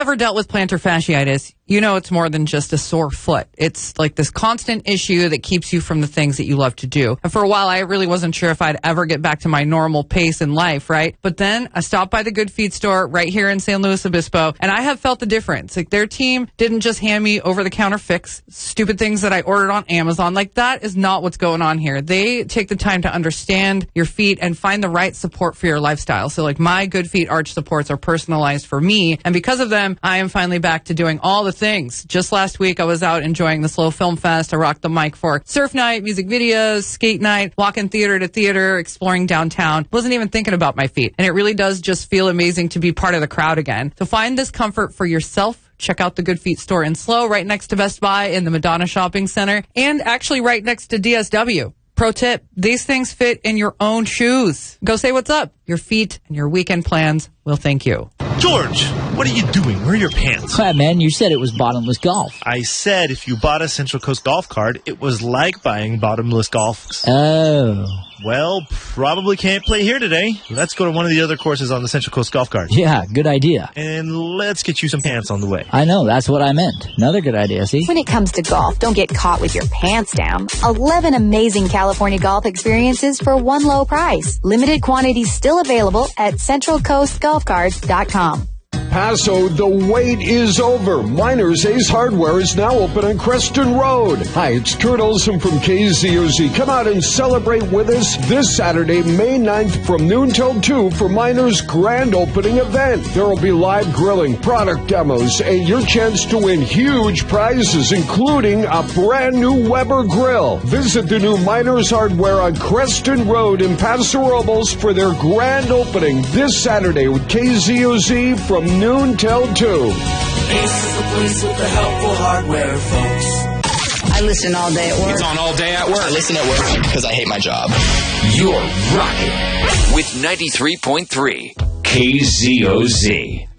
Ever dealt with plantar fasciitis, you know it's more than just a sore foot. It's like this constant issue that keeps you from the things that you love to do. And for a while, I really wasn't sure if I'd ever get back to my normal pace in life, right? But then I stopped by the Good Feet store right here in San Luis Obispo, and I have felt the difference. Like, their team didn't just hand me over-the-counter fix, stupid things that I ordered on Amazon. Like, that is not what's going on here. They take the time to understand your feet and find the right support for your lifestyle. So, like, my Good Feet arch supports are personalized for me, and because of them, I am finally back to doing all the things. Just last week, I was out enjoying the Slow Film Fest. I rocked the mic for surf night, music videos, skate night, walking theater to theater, exploring downtown. Wasn't even thinking about my feet. And it really does just feel amazing to be part of the crowd again. So find this comfort for yourself. Check out the Good Feet store in Slow, right next to Best Buy in the Madonna Shopping Center, and actually right next to DSW. Pro tip, these things fit in your own shoes. Go say what's up. Your feet and your weekend plans will thank you. George, what are you doing? Where are your pants? Hi, man, you said it was bottomless golf. I said if you bought a Central Coast golf card, it was like buying bottomless golf. Oh. Well, probably can't play here today. Let's go to one of the other courses on the Central Coast golf card. Yeah, good idea. And let's get you some pants on the way. I know, that's what I meant. Another good idea, see? When it comes to golf, don't get caught with your pants down. 11 amazing California golf experiences for one low price. Limited quantities still available at CentralCoastGolfCards.com. Paso, the wait is over. Miners Ace Hardware is now open on Creston Road. Hi, it's Kurt Olson from KZOZ. Come out and celebrate with us this Saturday, May 9th from noon till 2 for Miners' grand opening event. There will be live grilling, product demos, and your chance to win huge prizes, including a brand new Weber grill. Visit the new Miners Hardware on Creston Road in Paso Robles for their grand opening this Saturday with KZOZ from noon till 2. Ace is the place with the helpful hardware, folks. I listen all day at work. It's on all day at work. I listen at work because I hate my job. You're rocking with 93.3 KZOZ.